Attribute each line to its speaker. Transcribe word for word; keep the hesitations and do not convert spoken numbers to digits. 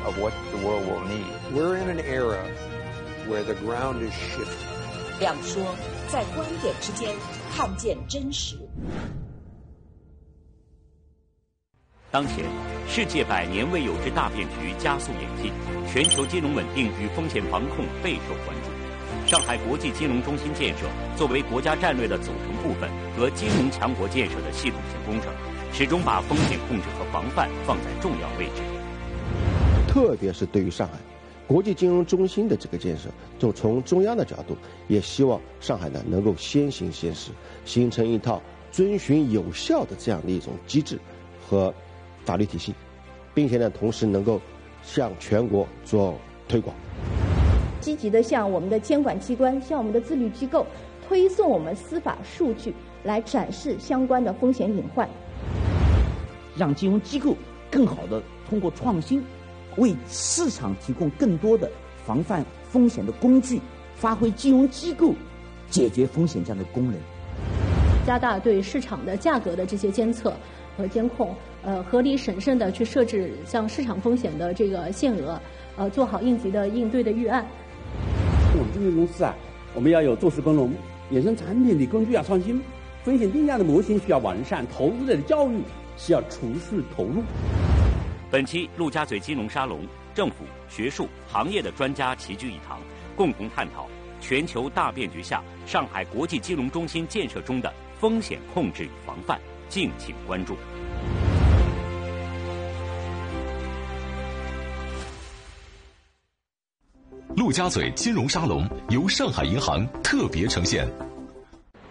Speaker 1: of what the world will need.
Speaker 2: We're in an era where the ground is shifting.
Speaker 3: 两说，在观点之间看见真实。
Speaker 4: 当前，世界百年未有之大变局加速演进，全球金融稳定与风险防控备受关注。上海国际金融中心建设作为国家战略的组成部分和金融强国建设的系统性工程，始终把风险控制和防范放在重要位置。
Speaker 5: 特别是对于上海国际金融中心的这个建设，就从中央的角度，也希望上海呢能够先行先试，形成一套遵循有效的这样的一种机制和法律体系，并且呢同时能够向全国做推广。
Speaker 6: 积极地向我们的监管机关、向我们的自律机构推送我们司法数据，来展示相关的风险隐患，
Speaker 7: 让金融机构更好地通过创新，为市场提供更多的防范风险的工具，发挥金融机构解决风险这样的功能。
Speaker 8: 加大对市场的价格的这些监测和监控，呃，合理审慎地去设置像市场风险的这个限额，呃，做好应急的应对的预案。
Speaker 9: 我们证券公司啊，我们要有做事耕耘，衍生产品的工具要创新，风险定价的模型需要完善，投资者的教育需要储蓄投入。
Speaker 4: 本期陆家嘴金融沙龙，政府、学术、行业的专家齐聚一堂，共同探讨全球大变局下上海国际金融中心建设中的风险控制与防范，敬请关注。
Speaker 10: 陆家嘴金融沙龙由上海银行特别呈现。